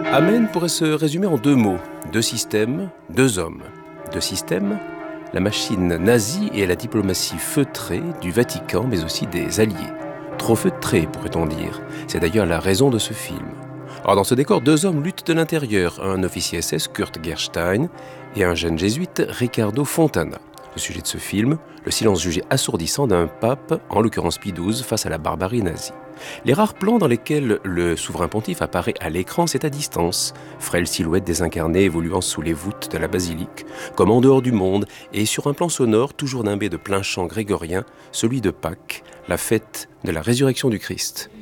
Amen pourrait se résumer en deux mots, deux systèmes, deux hommes. Deux systèmes, la machine nazie et la diplomatie feutrée du Vatican, mais aussi des alliés. Trop feutrés, pourrait-on dire. C'est d'ailleurs la raison de ce film. Or, dans ce décor, deux hommes luttent de l'intérieur, un officier SS, Kurt Gerstein, et un jeune jésuite, Riccardo Fontana. Le sujet de ce film, le silence jugé assourdissant d'un pape, en l'occurrence Pie XII, face à la barbarie nazie. Les rares plans dans lesquels le souverain pontife apparaît à l'écran, c'est à distance, frêle silhouette désincarnée évoluant sous les voûtes de la basilique, comme en dehors du monde, et sur un plan sonore toujours nimbé de plein chant grégorien, celui de Pâques, la fête de la résurrection du Christ.